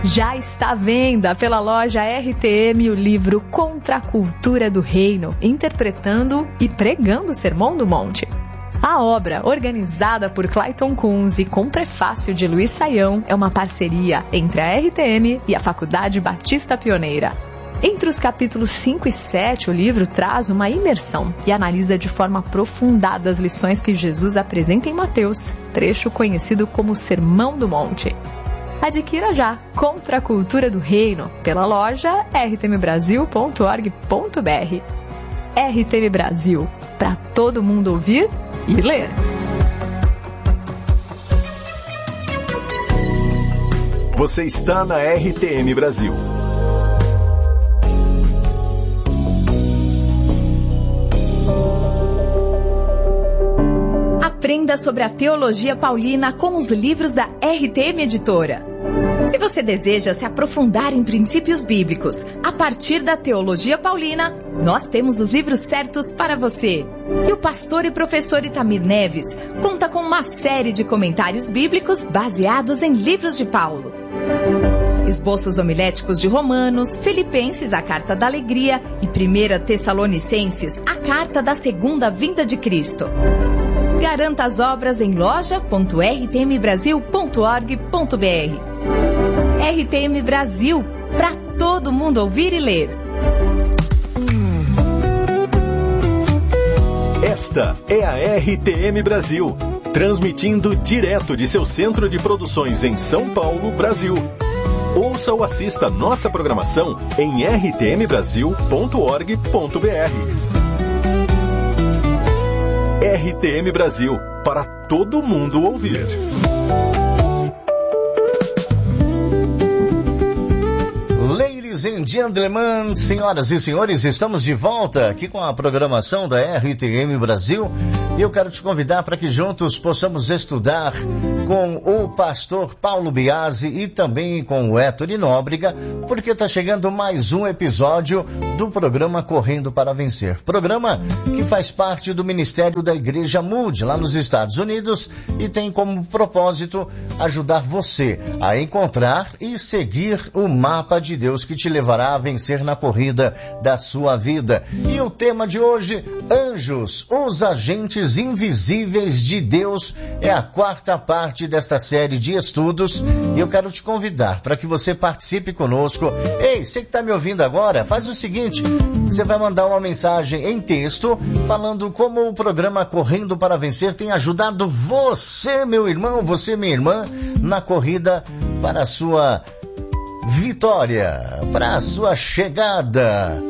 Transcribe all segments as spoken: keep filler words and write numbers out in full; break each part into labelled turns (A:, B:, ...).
A: Já está à venda pela loja R T M o livro Contra a Cultura do Reino, interpretando e pregando o Sermão do Monte. A obra, organizada por Clayton Kunz e com prefácio de Luiz Saião, é uma parceria entre a R T M e a Faculdade Batista Pioneira. Entre os capítulos cinco e sete, o livro traz uma imersão e analisa de forma aprofundada as lições que Jesus apresenta em Mateus, trecho conhecido como Sermão do Monte. Adquira já Contra a Cultura do Reino pela loja r t m brasil ponto org ponto b r. R T M Brasil, para todo mundo ouvir e ler.
B: Você está na R T M Brasil.
A: Aprenda sobre a teologia paulina com os livros da R T M Editora. Se você deseja se aprofundar em princípios bíblicos a partir da teologia paulina, nós temos os livros certos para você. E o pastor e professor Itamir Neves conta com uma série de comentários bíblicos baseados em livros de Paulo. Esboços homiléticos de Romanos, Filipenses, a Carta da Alegria, e primeira Tessalonicenses, a Carta da Segunda Vinda de Cristo. Garanta as obras em loja ponto r t m brasil ponto org ponto b r. R T M Brasil, para todo mundo ouvir e ler.
B: Esta é a R T M Brasil, transmitindo direto de seu centro de produções em São Paulo, Brasil. Ouça ou assista nossa programação em r t m brasil ponto org ponto b r. R T M Brasil, para todo mundo ouvir.
C: Ladies and gentlemen, senhoras e senhores, estamos de volta aqui com a programação da R T M Brasil e eu quero te convidar para que juntos possamos estudar com o pastor Paulo Biasi e também com o Héctor Nóbrega, porque está chegando mais um episódio do programa Correndo para Vencer. Programa que faz parte do Ministério da Igreja Moody, lá nos Estados Unidos, e tem como propósito ajudar você a encontrar e seguir o mapa de Deus que te levará a vencer na corrida da sua vida. E o tema de hoje, Anjos, os agentes invisíveis de Deus, é a quarta parte desta série de estudos e eu quero te convidar para que você participe conosco. Ei, você que está me ouvindo agora, faz o seguinte, você vai mandar uma mensagem em texto falando como o programa Correndo para Vencer tem ajudado você, meu irmão, você, minha irmã, na corrida para a sua vitória, para a sua chegada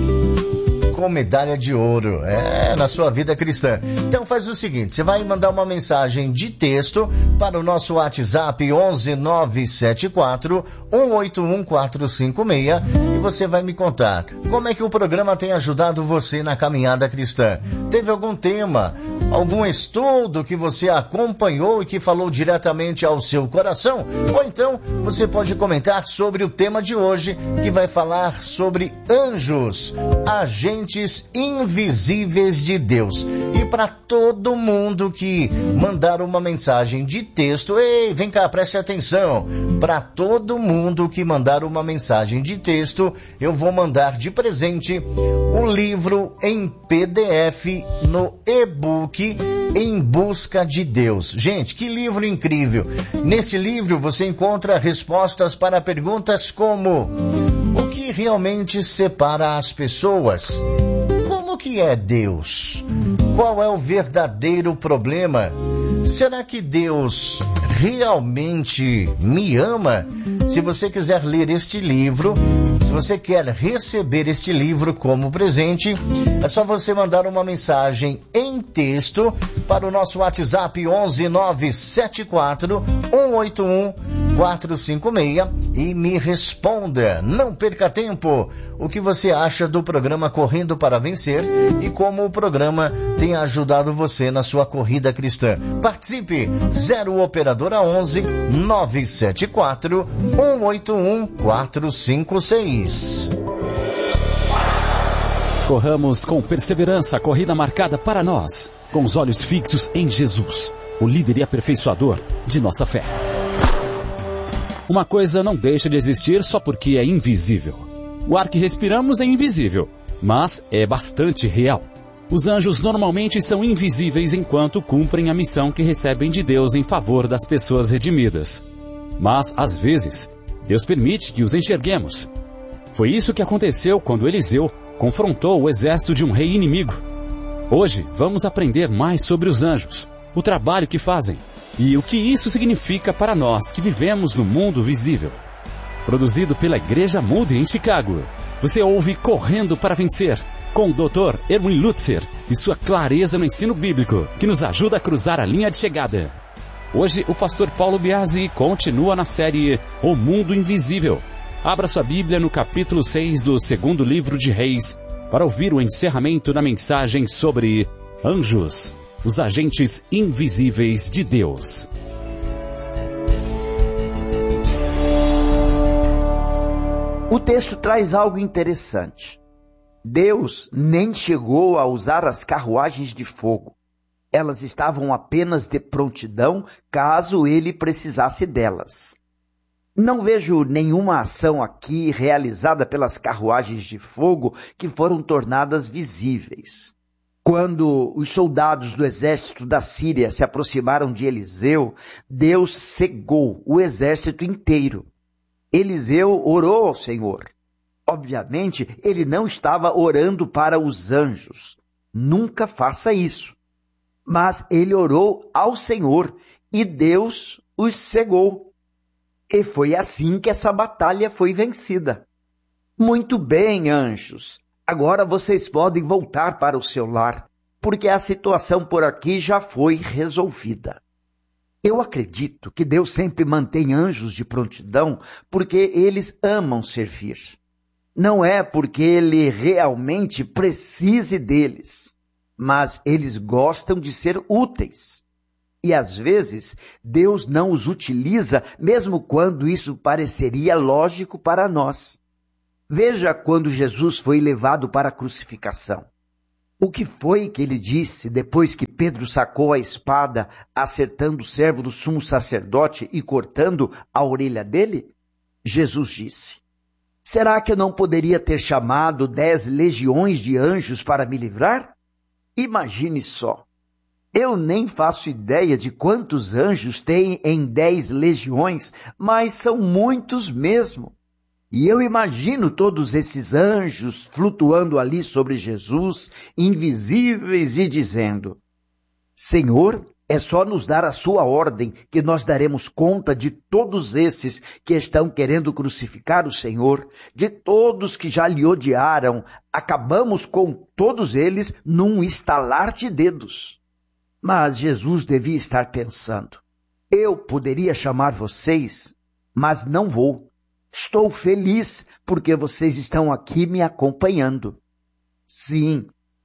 C: com medalha de ouro, é, na sua vida cristã. Então faz o seguinte, você vai mandar uma mensagem de texto para o nosso WhatsApp onze nove sete quatro um oito um quatro cinco seis e você vai me contar como é que o programa tem ajudado você na caminhada cristã. Teve algum tema, algum estudo que você acompanhou e que falou diretamente ao seu coração? Ou então você pode comentar sobre o tema de hoje, que vai falar sobre anjos, agentes invisíveis de Deus. E para todo mundo que mandar uma mensagem de texto, ei, vem cá, preste atenção, para todo mundo que mandar uma mensagem de texto, eu vou mandar de presente o livro em P D F no e-book Em Busca de Deus. Gente, que livro incrível! Nesse livro você encontra respostas para perguntas como: o que realmente separa as pessoas? Como que é Deus? Qual é o verdadeiro problema? Será que Deus realmente me ama? Se você quiser ler este livro, se você quer receber este livro como presente, é só você mandar uma mensagem em texto para o nosso WhatsApp onze nove sete quatro um oito um quatro cinco seis e me responda. Não perca tempo. O que você acha do programa Correndo para Vencer e como o programa tem ajudado você na sua corrida cristã? Participe! zero operadora onze nove sete quatro um oito um quatro cinco seis.
D: Corramos com perseverança a corrida marcada para nós, com os olhos fixos em Jesus, o líder e aperfeiçoador de nossa fé. Uma coisa não deixa de existir só porque é invisível. O ar que respiramos é invisível, mas é bastante real. Os anjos normalmente são invisíveis enquanto cumprem a missão que recebem de Deus em favor das pessoas redimidas. Mas, às vezes, Deus permite que os enxerguemos. Foi isso que aconteceu quando Eliseu confrontou o exército de um rei inimigo. Hoje, vamos aprender mais sobre os anjos, o trabalho que fazem e o que isso significa para nós que vivemos no mundo visível. Produzido pela Igreja Moody em Chicago, você ouve Correndo para Vencer, com o doutor Erwin Lutzer e sua clareza no ensino bíblico, que nos ajuda a cruzar a linha de chegada. Hoje, o pastor Paulo Biasi continua na série O Mundo Invisível. Abra sua Bíblia no capítulo seis do segundo livro de Reis, para ouvir o encerramento da mensagem sobre anjos, os agentes invisíveis de Deus.
E: O texto traz algo interessante. Deus nem chegou a usar as carruagens de fogo. Elas estavam apenas de prontidão caso ele precisasse delas. Não vejo nenhuma ação aqui realizada pelas carruagens de fogo que foram tornadas visíveis. Quando os soldados do exército da Síria se aproximaram de Eliseu, Deus cegou o exército inteiro. Eliseu orou ao Senhor. Obviamente, ele não estava orando para os anjos. Nunca faça isso. Mas ele orou ao Senhor e Deus os cegou. E foi assim que essa batalha foi vencida. Muito bem, anjos. Agora vocês podem voltar para o seu lar, porque a situação por aqui já foi resolvida. Eu acredito que Deus sempre mantém anjos de prontidão porque eles amam servir. Não é porque ele realmente precise deles, mas eles gostam de ser úteis. E às vezes, Deus não os utiliza, mesmo quando isso pareceria lógico para nós. Veja quando Jesus foi levado para a crucificação. O que foi que ele disse depois que Pedro sacou a espada, acertando o servo do sumo sacerdote e cortando a orelha dele? Jesus disse: será que eu não poderia ter chamado dez legiões de anjos para me livrar? Imagine só. Eu nem faço ideia de quantos anjos tem em dez legiões, mas são muitos mesmo. E eu imagino todos esses anjos flutuando ali sobre Jesus, invisíveis, e dizendo: Senhor, é só nos dar a sua ordem que nós daremos conta de todos esses que estão querendo crucificar o Senhor, de todos que já lhe odiaram. Acabamos com todos eles num estalar de dedos. Mas Jesus devia estar pensando: eu poderia chamar vocês, mas não vou. Estou feliz porque vocês estão aqui me acompanhando. Sim,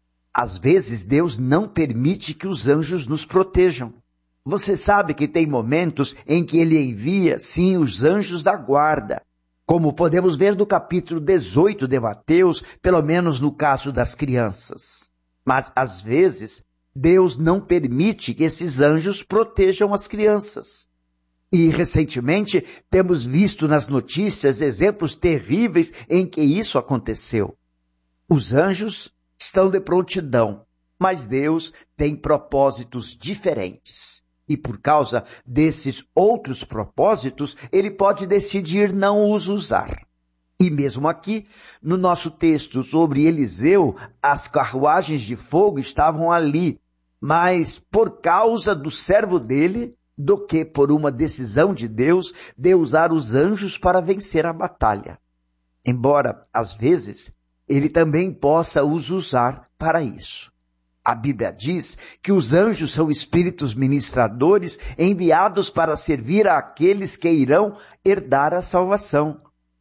E: às vezes Deus não permite que os anjos nos protejam. Você sabe que tem momentos em que ele envia, sim, os anjos da guarda, como podemos ver no capítulo dezoito de Mateus, pelo menos no caso das crianças. Mas, às vezes, Deus não permite que esses anjos protejam as crianças. E, recentemente, temos visto nas notícias exemplos terríveis em que isso aconteceu. Os anjos estão de prontidão, mas Deus tem propósitos diferentes. E por causa desses outros propósitos, ele pode decidir não os usar. E mesmo aqui, no nosso texto sobre Eliseu, as carruagens de fogo estavam ali, mas por causa do servo dele, do que por uma decisão de Deus de usar os anjos para vencer a batalha. Embora, às vezes, ele também possa os usar para isso. A Bíblia diz que os anjos são espíritos ministradores enviados para servir àqueles que irão herdar a salvação.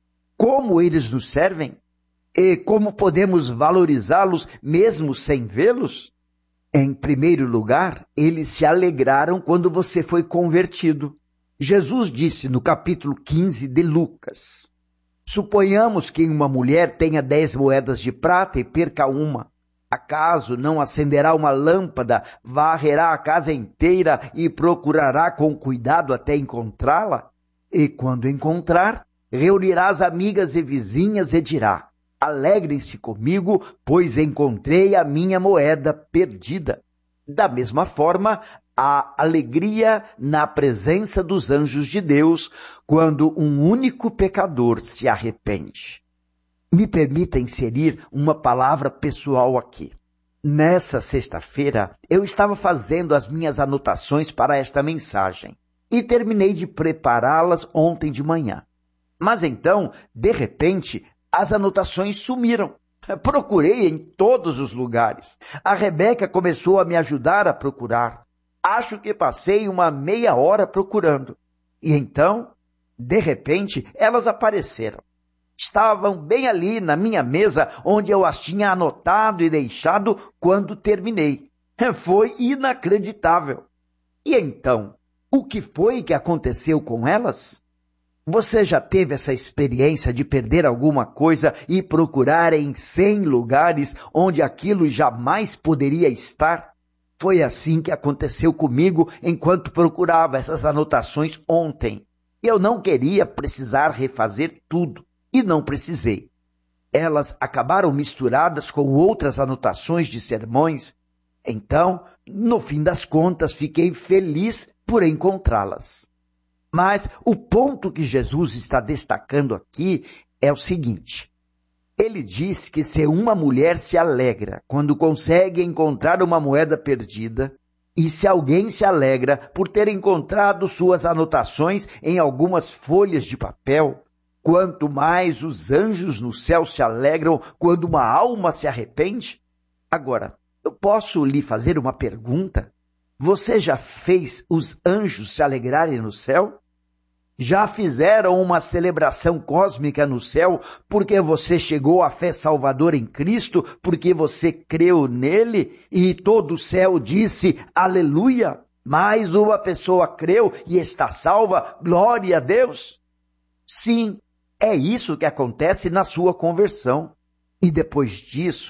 E: Como eles nos servem? E como podemos valorizá-los mesmo sem vê-los? Em primeiro lugar, eles se alegraram quando você foi convertido. Jesus disse no capítulo quinze de Lucas: suponhamos que uma mulher tenha dez moedas de prata e perca uma. Acaso não acenderá uma lâmpada, varrerá a casa inteira e procurará com cuidado até encontrá-la? E quando encontrar, reunirá as amigas e vizinhas e dirá: alegrem-se comigo, pois encontrei a minha moeda perdida. Da mesma forma, há alegria na presença dos anjos de Deus quando um único pecador se arrepende. Me permita inserir uma palavra pessoal aqui. Nessa sexta-feira, eu estava fazendo as minhas anotações para esta mensagem e terminei de prepará-las ontem de manhã. Mas então, de repente, as anotações sumiram. Procurei em todos os lugares. A Rebeca começou a me ajudar a procurar. Acho que passei uma meia hora procurando. E então, de repente, elas apareceram. Estavam bem ali na minha mesa, onde eu as tinha anotado e deixado quando terminei. Foi inacreditável. E então, o que foi que aconteceu com elas? Você já teve essa experiência de perder alguma coisa e procurar em cem lugares onde aquilo jamais poderia estar? Foi assim que aconteceu comigo enquanto procurava essas anotações ontem. Eu não queria precisar refazer tudo, e não precisei. Elas acabaram misturadas com outras anotações de sermões. Então, no fim das contas, fiquei feliz por encontrá-las. Mas o ponto que Jesus está destacando aqui é o seguinte. Ele diz que se uma mulher se alegra quando consegue encontrar uma moeda perdida, e se alguém se alegra por ter encontrado suas anotações em algumas folhas de papel, quanto mais os anjos no céu se alegram quando uma alma se arrepende? Agora, eu posso lhe fazer uma pergunta? Você já fez os anjos se alegrarem no céu? Já fizeram uma celebração cósmica no céu porque você chegou à fé salvadora em Cristo, porque você creu nele e todo o céu disse aleluia? Mais uma pessoa creu e está salva, glória a Deus? Sim, é isso que acontece na sua conversão. E depois disso,